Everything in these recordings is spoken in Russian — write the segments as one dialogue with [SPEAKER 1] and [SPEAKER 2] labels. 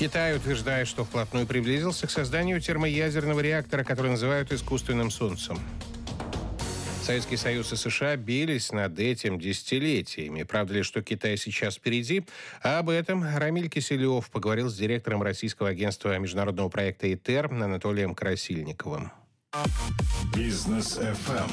[SPEAKER 1] Китай утверждает, что вплотную приблизился к созданию термоядерного реактора, который называют искусственным солнцем. Советский Союз и США бились над этим десятилетиями. Правда ли, что Китай сейчас впереди? Об этом Рамиль Киселев поговорил с директором российского агентства международного проекта ИТЕР Анатолием Красильниковым.
[SPEAKER 2] Бизнес FM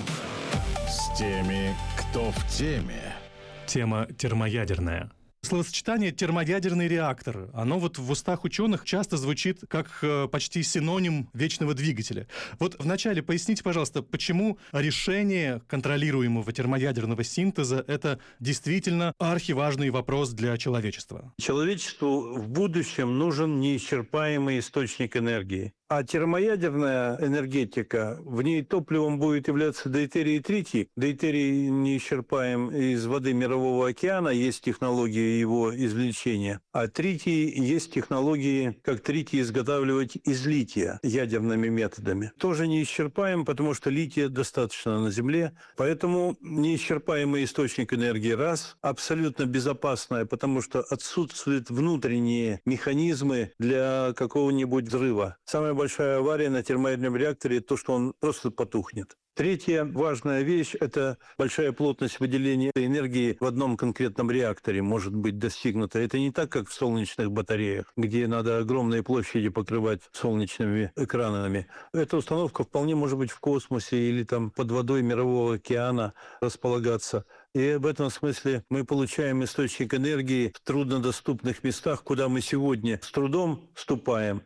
[SPEAKER 2] с теми, кто в теме.
[SPEAKER 3] Тема термоядерная. Словосочетание «термоядерный реактор», оно вот в устах ученых часто звучит как почти синоним вечного двигателя. Вот вначале поясните, пожалуйста, почему решение контролируемого термоядерного синтеза – это действительно архиважный вопрос для человечества?
[SPEAKER 4] Человечеству в будущем нужен неисчерпаемый источник энергии. А термоядерная энергетика, в ней топливом будет являться дейтерий и тритий. Дейтерий неисчерпаем из воды Мирового океана, есть технологии его извлечения. А тритий есть технологии, как тритий изготавливать из лития ядерными методами. Тоже неисчерпаем, потому что лития достаточно на Земле. Поэтому неисчерпаемый источник энергии раз, абсолютно безопасная, потому что отсутствуют внутренние механизмы для какого-нибудь взрыва. Самая большая авария на термоядерном реакторе – то, что он просто потухнет. Третья важная вещь – это большая плотность выделения энергии в одном конкретном реакторе может быть достигнута. Это не так, как в солнечных батареях, где надо огромные площади покрывать солнечными экранами. Эта установка вполне может быть в космосе или там под водой Мирового океана располагаться. И в этом смысле мы получаем источник энергии в труднодоступных местах, куда мы сегодня с трудом вступаем.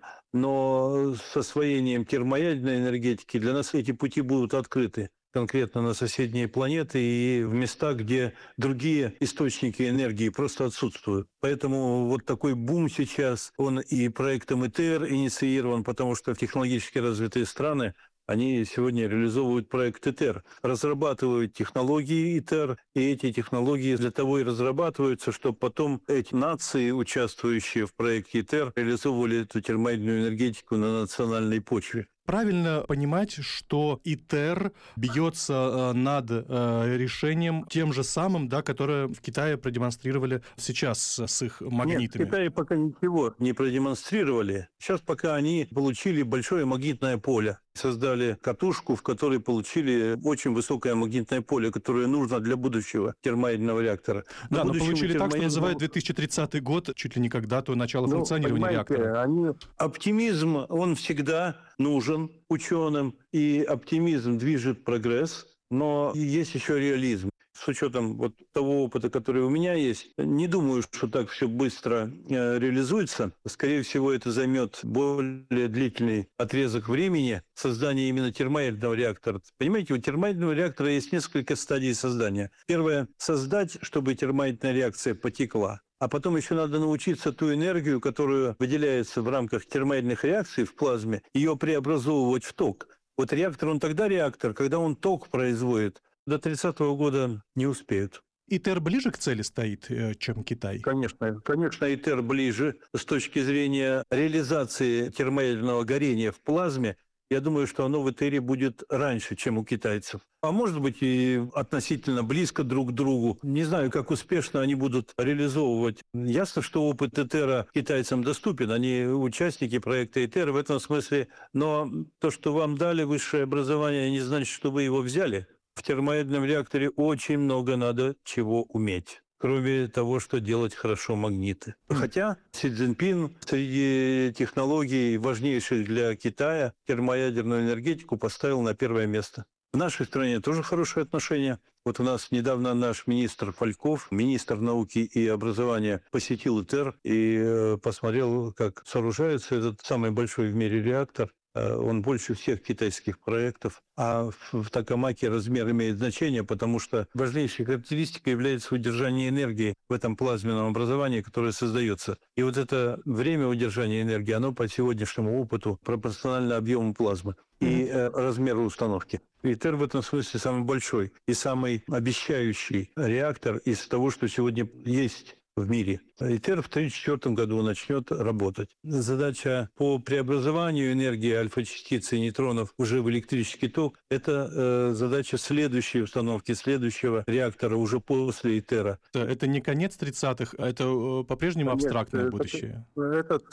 [SPEAKER 4] Но с освоением термоядерной энергетики для нас эти пути будут открыты. Конкретно на соседние планеты и в местах, где другие источники энергии просто отсутствуют. Поэтому вот такой бум сейчас, он и проектом ИТЕР инициирован, потому что технологически развитые страны, они сегодня реализовывают проект ИТЕР, разрабатывают технологии ИТЕР, и эти технологии для того и разрабатываются, чтобы потом эти нации, участвующие в проекте ИТЕР, реализовывали эту термоядерную энергетику на национальной почве.
[SPEAKER 3] Правильно понимать, что ИТЕР бьется над решением тем же самым, да, которое в Китае продемонстрировали сейчас с их магнитами?
[SPEAKER 4] Нет, в Китае пока ничего не продемонстрировали. Сейчас пока они получили большое магнитное поле. Создали катушку, в которой получили очень высокое магнитное поле, которое нужно для будущего термоядерного реактора.
[SPEAKER 3] Да, но получили так, что называют 2030 год, чуть ли не как дату начала функционирования реактора.
[SPEAKER 4] Оптимизм, он всегда нужен ученым, и оптимизм движет прогресс, но есть еще реализм. С учетом вот того опыта, который у меня есть, не думаю, что так все быстро реализуется. Скорее всего, это займет более длительный отрезок времени создания именно термоядерного реактора. Понимаете, у термоядерного реактора есть несколько стадий создания. Первое – создать, чтобы термоядерная реакция потекла. А потом еще надо научиться ту энергию, которая выделяется в рамках термоядерных реакций в плазме, ее преобразовывать в ток. Вот реактор, он тогда реактор, когда он ток производит. До 30-го года не успеют.
[SPEAKER 3] ИТЕР ближе к цели стоит, чем Китай?
[SPEAKER 4] Конечно, ИТЕР ближе с точки зрения реализации термоядерного горения в плазме. Я думаю, что оно в ИТЕРе будет раньше, чем у китайцев. А может быть и относительно близко друг к другу. Не знаю, как успешно они будут реализовывать. Ясно, что опыт ИТЕРа китайцам доступен. Они участники проекта ИТЕР в этом смысле. Но то, что вам дали высшее образование, не значит, что вы его взяли. В термоядерном реакторе очень много надо чего уметь, кроме того, что делать хорошо магниты. Хотя Си Цзиньпин среди технологий, важнейших для Китая, термоядерную энергетику поставил на первое место. В нашей стране тоже хорошие отношения. Вот у нас недавно наш министр Фальков, министр науки и образования, посетил ИТЕР и посмотрел, как сооружается этот самый большой в мире реактор. Он больше всех китайских проектов. А в токамаке размер имеет значение, потому что важнейшей характеристикой является удержание энергии в этом плазменном образовании, которое создается. И вот это время удержания энергии, оно по сегодняшнему опыту пропорционально объему плазмы и размеру установки. ИТЕР в этом смысле самый большой и самый обещающий реактор из того, что сегодня есть в мире. ИТЕР в 1934 году начнет работать. Задача по преобразованию энергии альфа-частиц и нейтронов уже в электрический ток – это задача следующей установки, следующего реактора уже после ИТЕРа.
[SPEAKER 3] Это не конец 30-х, а это по-прежнему абстрактное будущее.
[SPEAKER 4] Это,